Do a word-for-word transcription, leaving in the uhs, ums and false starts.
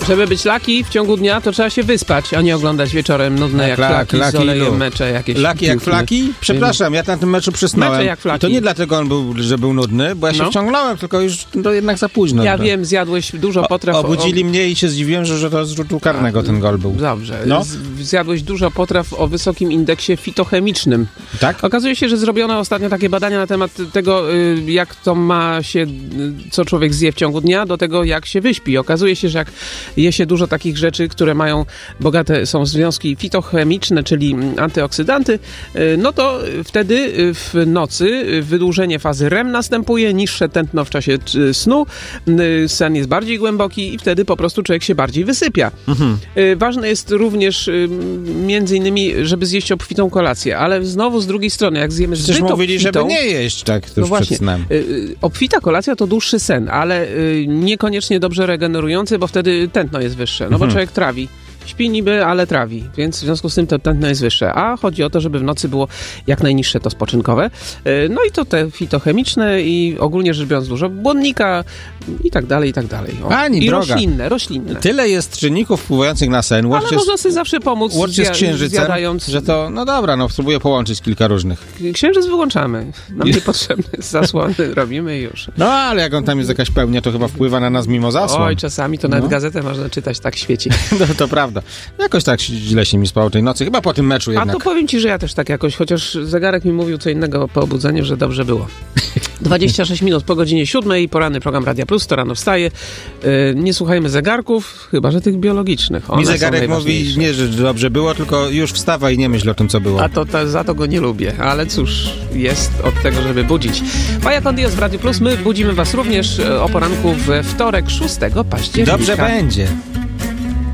Żeby być laki w ciągu dnia, to trzeba się wyspać, a nie oglądać wieczorem nudne jak, jak flaki, flaki z olejem mecze jakieś. Laki jak flaki? Przepraszam, ja na tym meczu przysnąłem. Mecze jak flaki. I to nie dlatego on był, że był nudny, bo ja się no. wciągnąłem, tylko już to jednak za późno. Ja to. wiem, zjadłeś dużo potraw. O, obudzili o... mnie i się zdziwiłem, że, że to z rzutu karnego ten gol był. Dobrze. No? Zjadłeś dużo potraw o wysokim indeksie fitochemicznym. Tak? Okazuje się, że zrobiono ostatnio takie badania na temat tego, jak to ma się, co człowiek zje w ciągu dnia, do tego, jak się wyśpi. Okazuje się, że jak je się dużo takich rzeczy, które mają bogate są związki fitochemiczne, czyli antyoksydanty, no to wtedy w nocy wydłużenie fazy R E M następuje, niższe tętno w czasie snu, sen jest bardziej głęboki i wtedy po prostu człowiek się bardziej wysypia. Mhm. Ważne jest również między innymi, żeby zjeść obfitą kolację, ale znowu z drugiej strony, jak zjemy zbyt Przecież mówili, obfitą, żeby nie jeść tak tuż no właśnie, przed snem. Obfita kolacja to dłuższy sen, ale niekoniecznie dobrze regenerujący, bo wtedy tętno jest wyższe, no bo mhm. człowiek trawi. Śpi niby, ale trawi, więc w związku z tym to tętno jest wyższe. A chodzi o to, żeby w nocy było jak najniższe to spoczynkowe. No i to te fitochemiczne i ogólnie rzecz biorąc dużo błonnika i tak dalej, i tak dalej. O. Pani I droga, roślinne, roślinne. Tyle jest czynników wpływających na sen. Ale z, można sobie zawsze pomóc łącznie z księżycem, zjadając... że to, no dobra, no spróbuję połączyć kilka różnych. Księżyc wyłączamy. Nam niepotrzebne zasłony robimy i już. No ale jak on tam jest jakaś pełnia, to chyba wpływa na nas mimo zasłon. Oj, czasami to nawet no. gazetę można czytać, tak świeci. No to prawda. Jakoś tak źle się mi spało tej nocy. Chyba po tym meczu jednak. A to powiem ci, że ja też tak jakoś, chociaż zegarek mi mówił co innego po obudzeniu, że dobrze było. dwadzieścia sześć minut po godzinie siódmej, poranny program Radia Plus, to rano wstaje. Yy, nie słuchajmy zegarków, chyba że tych biologicznych. One mi zegarek mówi nie, że dobrze było, tylko już wstawaj i nie myśl o tym, co było. A to, to za to go nie lubię, ale cóż, jest od tego, żeby budzić. Vaya con Dios w Radiu Plus, my budzimy was również o poranku we wtorek, szóstego października. Dobrze będzie.